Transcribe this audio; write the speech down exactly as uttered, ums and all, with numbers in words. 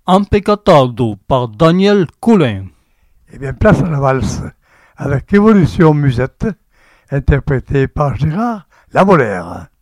Impecatado par Daniel Coulin. Eh bien, place à la valse avec Évolution Musette, interprétée par Gérard Lamolaire.